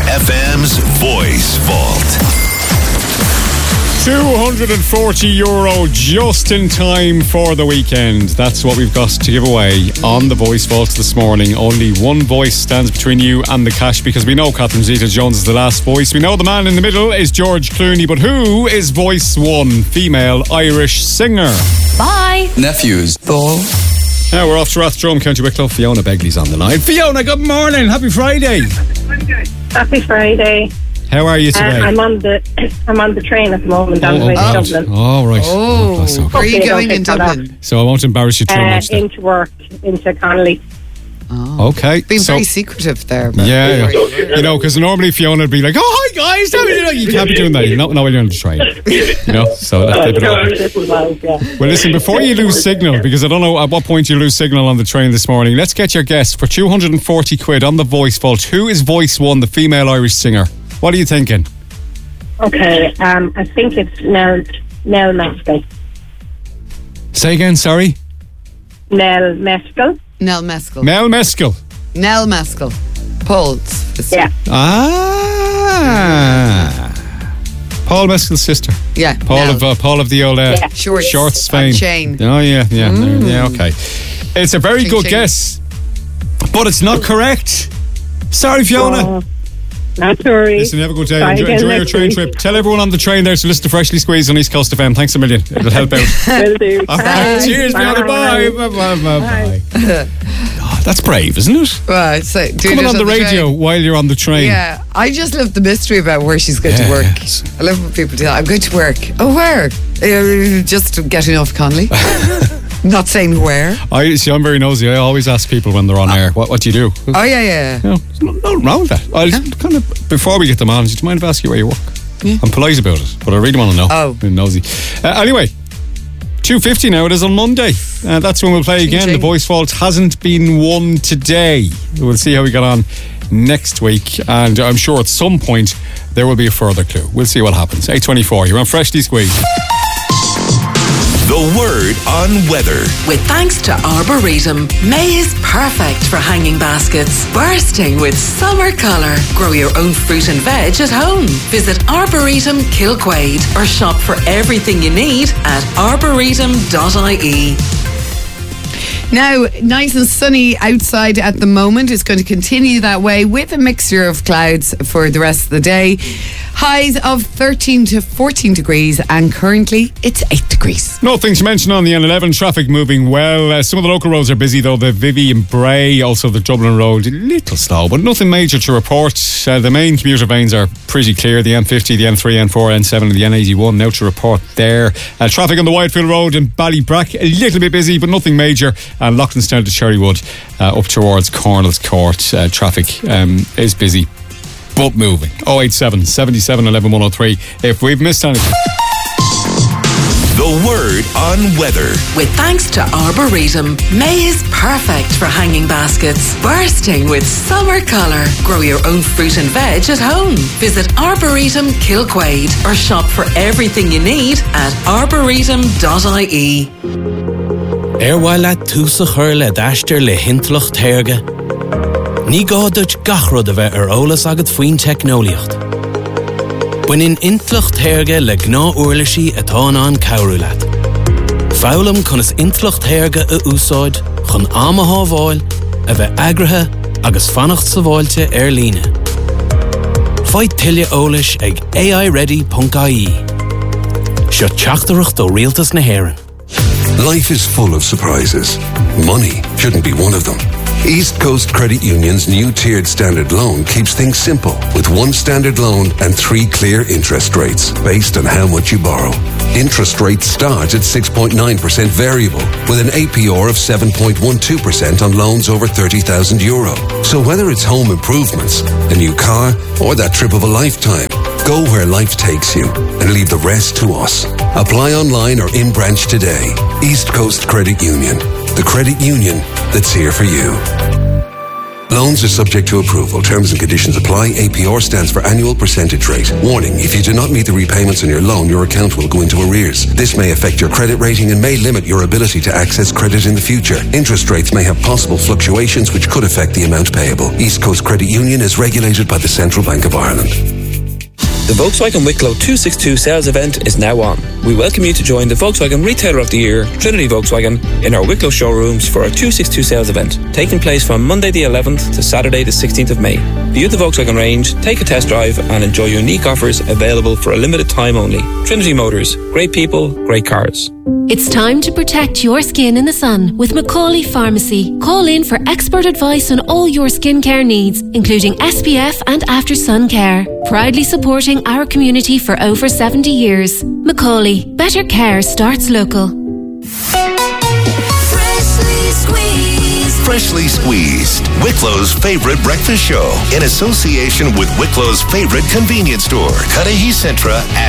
FM's Voice Vault. €240 just in time for the weekend. That's what we've got to give away on the Voice Vault this morning. Only one voice stands between you and the cash, because we know Catherine Zeta-Jones is the last voice. We know the man in the middle is George Clooney, but who is voice one female Irish singer? Bye. Nephews. Ball. Now we're off to Rathdrum, County Wicklow. Fiona Begley's on the line. Fiona, good morning. Happy Friday. Happy Friday. How are you today? I'm on the train at the moment on the way to Dublin. Oh, right. Oh, where are you going in Dublin? So I won't embarrass you too much then. Into work, into Connolly. Oh. Okay. Being very secretive there. But Yeah. You know, because normally Fiona would be like, "Oh, hi guys, how are you doing?" You can't be doing that. Not when you're on the train. You know, so that's a bit of. Well, listen, before you lose signal, because I don't know at what point you lose signal on the train this morning, let's get your guess for £240 on the Voice Vault. Who is voice one, the female Irish singer? What are you thinking? Okay, I think it's Nell Mescal. Say again, sorry? Nell Mescal. Nell Mescal. Mel Mescal. Nell Mescal. Paul's. Yeah. Paul Mescal's sister. Yeah. Paul of the old Shorts fame. Chain. Oh yeah. Yeah, okay. It's a very good guess, but it's not correct. Sorry, Fiona. Not sorry. Listen, have a good day. Enjoy your train trip. Tell everyone on the train there to listen to Freshly Squeezed on East Coast FM. Thanks a million. It'll help out. Will do. Okay, cheers, Fiona. Bye. Bye. Oh, that's brave, isn't it? Right, so Coming on the radio while you're on the train. Yeah, I just love the mystery about where she's going to work. I love when people tell, I'm going to work. Oh, where? Just getting off Connolly. Not saying where. I'm very nosy. I always ask people when they're on air, what do you do? Oh, yeah. You know, there's nothing wrong with that. Kind of, before we get them on, do you mind if I ask you where you work? Yeah. I'm polite about it, but I really want to know. Oh. I'm nosy. Anyway, 2:50 now. It is on Monday. That's when we'll play again. The Voice Vault hasn't been won today. We'll see how we get on next week, and I'm sure at some point there will be a further clue. We'll see what happens. 8:24. You're on Freshly Squeezed. The word on weather. With thanks to Arboretum, May is perfect for hanging baskets, bursting with summer colour. Grow your own fruit and veg at home. Visit Arboretum Kilquade or shop for everything you need at arboretum.ie. Now, nice and sunny outside at the moment. It's going to continue that way with a mixture of clouds for the rest of the day. Highs of 13 to 14 degrees, and currently it's 8 degrees. Nothing to mention on the N11. Traffic moving well. Some of the local roads are busy though. The Vivian Bray, also the Dublin Road, a little slow, but nothing major to report. The main commuter veins are pretty clear. The M50, the M3, N4, N7 and the N81 now to report there. Traffic on the Whitefield Road in Ballybrack, a little bit busy, but nothing major. And Loughlinstown to Cherrywood up towards Cornell's Court. Traffic is busy but moving. 087 77 11 103 if we've missed anything. The word on weather. With thanks to Arboretum, May is perfect for hanging baskets, bursting with summer colour. Grow your own fruit and veg at home. Visit Arboretum Kilquade or shop for everything you need at arboretum.ie. Erwaila túsa chur le d'aistear le hintlocht thairge. Ní gádut gachrod a bheith ólas agad faoin technoliacht. Buin intlocht thairge le gná uirlisí atá an cabhrúlaat. Fálam chun is intlocht thairge a úsáid chun amathá bháil a bheith agrathe agus fannacht sa bháilte líne. Fáid tuile ólis ag aiready.ie. Seo teachtarach do rialtas na hÉireann. Life is full of surprises. Money shouldn't be one of them. East Coast Credit Union's new tiered standard loan keeps things simple with one standard loan and 3 clear interest rates based on how much you borrow. Interest rates start at 6.9% variable with an APR of 7.12% on loans over €30,000. So whether it's home improvements, a new car, or that trip of a lifetime, go where life takes you and leave the rest to us. Apply online or in branch today. East Coast Credit Union, the credit union that's here for you. Loans are subject to approval. Terms and conditions apply. APR stands for annual percentage rate. Warning, if you do not meet the repayments on your loan, your account will go into arrears. This may affect your credit rating and may limit your ability to access credit in the future. Interest rates may have possible fluctuations which could affect the amount payable. East Coast Credit Union is regulated by the Central Bank of Ireland. The Volkswagen Wicklow 262 sales event is now on. We welcome you to join the Volkswagen Retailer of the Year, Trinity Volkswagen, in our Wicklow showrooms for our 262 sales event, taking place from Monday the 11th to Saturday the 16th of May. View the Volkswagen range, take a test drive and enjoy unique offers available for a limited time only. Trinity Motors, great people, great cars. It's time to protect your skin in the sun with Macaulay Pharmacy. Call in for expert advice on all your skincare needs, including SPF and after sun care. Proudly supporting our community for over 70 years. Macaulay, better care starts local. Freshly Squeezed, Wicklow's favorite breakfast show, in association with Wicklow's favorite convenience store, Cudahy Centra at